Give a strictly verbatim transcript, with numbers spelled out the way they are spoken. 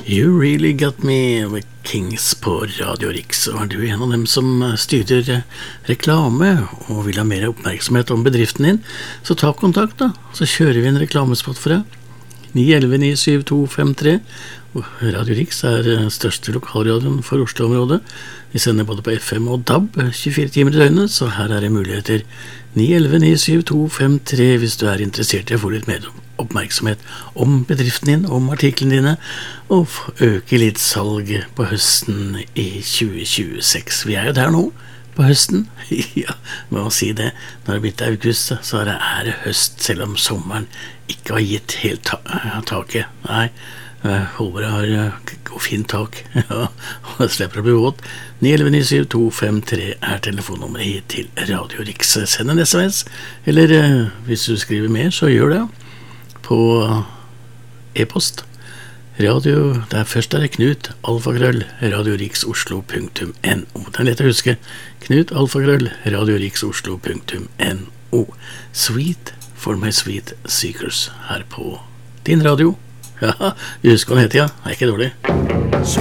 You Really Got Me with Kings på Radio Rix. Og er du en av dem som styrer reklame og vil ha mer oppmerksomhet om bedriften din, så ta kontakt da, så kjører vi en reklamespot for deg. ni elleve ni syv to fem tre. Radio Rix er største lokalradioen for Oslo-området. Vi sender både på F M og D A B tjuefire timer i døgnet, så her er det muligheter. ni elleve ni syv to fem tre hvis du er interessert i å få litt mer oppmerksomhet om bedriften din, om artiklene dine, og øke litt salg på høsten i tjue tjueseks. Vi er jo der nå, på høsten. Ja, må si det. Når det er blitt august, så er det, er det høst, selv om sommeren ikke har gitt helt ta taket. Nei, jeg håper det har gått fint tak. Ja, og jeg slipper å bli våt. ni elleve ni syv to fem tre er telefonnummeret hit til Radio Rix. Send en S M S, eller eh, hvis du skriver mer, så gjør det på e-post. Radio, der først er det Knut, alfakrøll, radiorixoslo punktum no. Det er lett å huske. Knut, alfakrøll, radiorixoslo punktum no. Sweet for my sweet seekers her på din radio. Ja, du husker hva den heter, ja. Det er ikke dårlig.